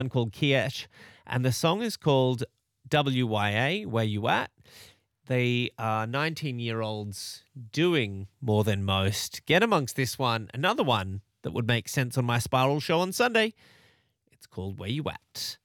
called Kiesh, and the song is called WYA, Where You At? They are 19-year-olds doing more than most. Get amongst this one, another one that would make sense on my Spiral show on Sunday. It's called Where You At?